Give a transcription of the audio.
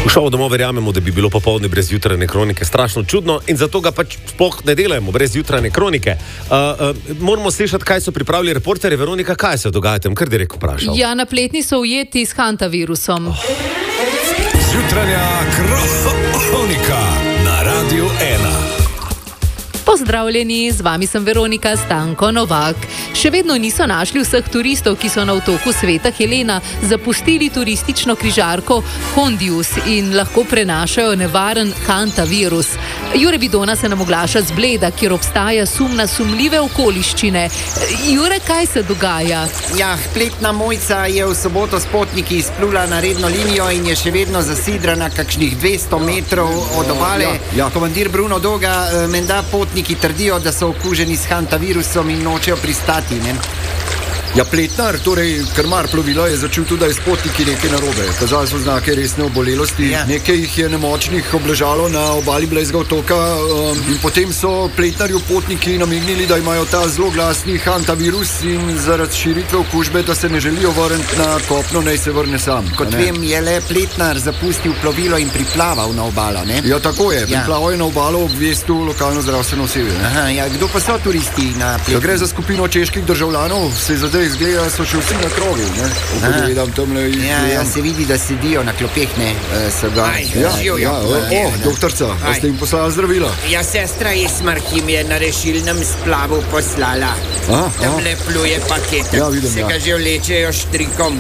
V šovu Domov verjamemo, da bi bilo popoldne brez jutranje kronike strašno čudno in zato ga pač sploh ne delajmo brez jutranje kronike. Moramo slišati, kaj so pripravili reporterji. Veronika, kaj se dogaja tam, kar direkt vprašal? Ja, napletni so ujeti s hantavirusom. Jutranja kronika na Radiu 1. Pozdravljeni, z vami sem Veronika Stanko Novak. Še vedno niso našli vseh turistov, ki so na otoku Sveta Helena zapustili turistično križarko Hondius in lahko prenašajo nevaren hantavirus. Jure Vidona se nam oglaša z Bleda, kjer obstaja sum na sumljive okoliščine. Jure, kaj se dogaja? Ja, pletna Mojca je v soboto s potniki izplula na redno linijo in je še vedno zasidrana kakšnih 200 metrov od obale. Komandir Bruno Doga, menda potniki trdijo, da so okuženi s hantavirusom in nočejo pristati, ne? Ja, pletnar, torej krmar plovila, je začel tudi, da je s potniki nekaj narobe. Kazali so znake resne obolelosti, nekaj jih je nemočnih obležalo na obali Blejskega otoka in potem so pletnarju potniki namignili, da imajo ta zelo glasni hantavirus in zaradi širitve okužbe, da se ne želijo vrniti na kopno, naj se vrne sam. Kot vem, je le pletnar zapustil plovilo in priplaval na obalo, ne? Ja, tako je. Priplaval je na obalo, obvestil lokalno zdravstveno osebje. Aha, ja, kdo pa so turisti na pletni? Ja, gre za skupino čeških državljanov, se zdaj izgleda, so še vsi na krogu, ne? Gledam tamle in ja, se vidi, da sedijo na klopeh, ne? Doktorca, ste jim poslali zdravila? Ja, sestra Esmar jim je na rešilnem splavu poslala. Tamle pluje paket. Ja, vidim, se ga že vlečejo štrikom,